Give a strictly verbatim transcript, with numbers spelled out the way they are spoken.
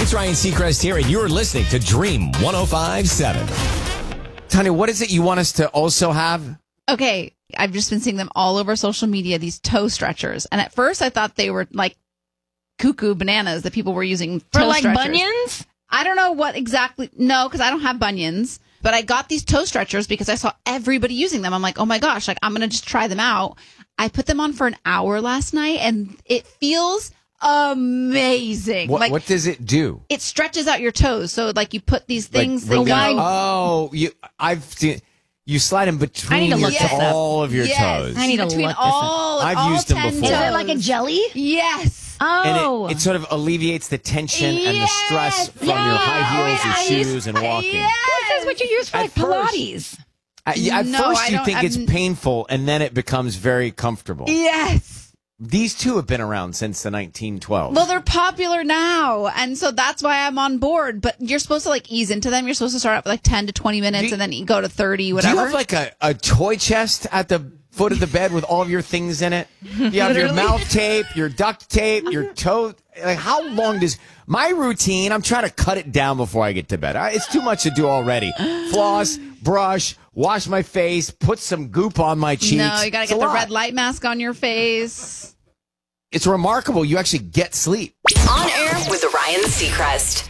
it's Ryan Seacrest here, and you're listening to Dream one oh five point seven. Tanya, what is it you want us to also have? Okay, I've just been seeing them all over social media, these toe stretchers. And at first I thought they were like cuckoo bananas that people were using For toe like stretchers. bunions? I don't know what exactly. No, because I don't have bunions. But I got these toe stretchers because I saw everybody using them. I'm like, oh my gosh, like I'm going to just try them out. I put them on for an hour last night and it feels amazing. What, like what does it do? it stretches out your toes. So like you put these things Like, that really- go. Oh, you, I've seen, you slide them I need between to your, look this up. all of your Yes. toes. I need to between look this up. all, I've all used them ten before. Is it toes. like a jelly? Yes. Oh. And it, it sort of alleviates the tension and the stress Yes. from your high heels, Yeah. your shoes, and walking. Yes. This is what you use for At like first- Pilates. At, at No, first, I you don't- think it's I'm- painful, and then it becomes very comfortable. Yes. These two have been around since the nineteen twelves. Well, they're popular now, and so that's why I'm on board. But you're supposed to like ease into them. You're supposed to start out with like ten to twenty minutes, Do you- and then you go to thirty, Do whatever. you have like a, a toy chest at the foot of the bed with all of your things in it? You have your Literally. mouth tape, your duct tape, your toe. Like, how long does my routine? I'm trying to cut it down before I get to bed. I, it's too much to do already. Floss, brush, wash my face, put some goop on my cheeks. no, you got to It's get a the lot. red light mask on your face. It's remarkable. You actually get sleep. On air with Ryan Seacrest.